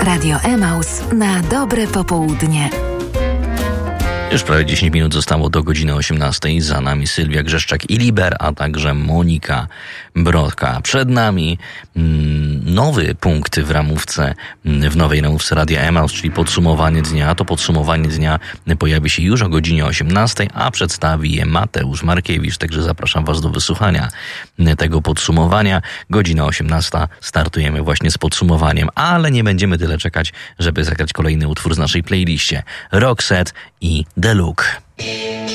Radio Emaus na dobre popołudnie. Już prawie 10 minut zostało do godziny 18. Za nami Sylwia Grzeszczak i Liber, a także Monika Brodka. Przed nami nowy punkt w nowej ramówce Radia Emaus, czyli podsumowanie dnia. To podsumowanie dnia pojawi się już o godzinie 18, a przedstawi je Mateusz Markiewicz. Także zapraszam Was do wysłuchania tego podsumowania. Godzina 18. Startujemy właśnie z podsumowaniem, ale nie będziemy tyle czekać, żeby zagrać kolejny utwór z naszej playliście. Roxette i The Look.